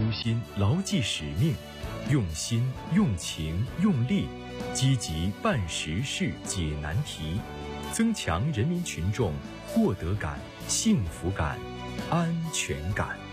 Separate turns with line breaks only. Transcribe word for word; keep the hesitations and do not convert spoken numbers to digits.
初心，牢记使命，用心、用情、用力，积极办实事、解难题，增强人民群众获得感、幸福感、安全感。